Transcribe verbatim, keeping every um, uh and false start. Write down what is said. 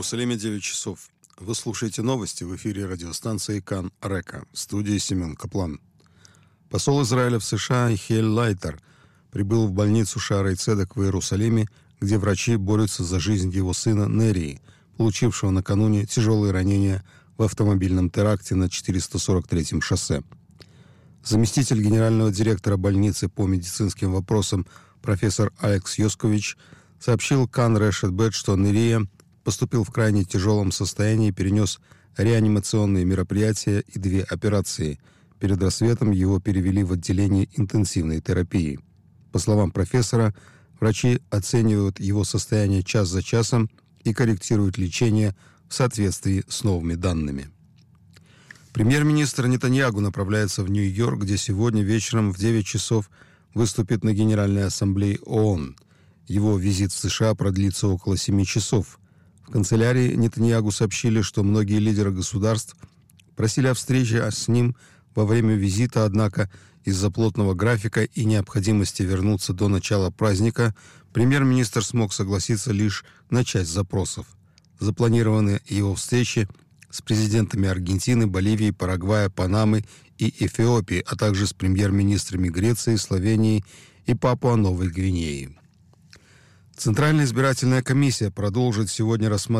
Иерусалиме девять часов. Вы слушаете новости в эфире радиостанции Кан Река. В студии Семен Каплан. Посол Израиля в США Ихель Лайтер прибыл в больницу Шаара Цедек в Иерусалиме, где врачи борются за жизнь его сына Нерии, получившего накануне тяжелые ранения в автомобильном теракте на четыреста сорок третьем шоссе. Заместитель генерального директора больницы по медицинским вопросам профессор Алекс Йоскович сообщил Кан Решет Бет, что Нерия поступил в крайне тяжелом состоянии и перенес реанимационные мероприятия и две операции. Перед рассветом его перевели в отделение интенсивной терапии. По словам профессора, врачи оценивают его состояние час за часом и корректируют лечение в соответствии с новыми данными. Премьер-министр Нетаньяху направляется в Нью-Йорк, где сегодня вечером в девять часов выступит на Генеральной ассамблее ООН. Его визит в США продлится около семи часов. В канцелярии Нетаньяху сообщили, что многие лидеры государств просили о встрече с ним во время визита, однако из-за плотного графика и необходимости вернуться до начала праздника премьер-министр смог согласиться лишь на часть запросов. Запланированы его встречи с президентами Аргентины, Боливии, Парагвая, Панамы и Эфиопии, а также с премьер-министрами Греции, Словении и Папуа-Новой Гвинеи. Центральная избирательная комиссия продолжит сегодня рассматривать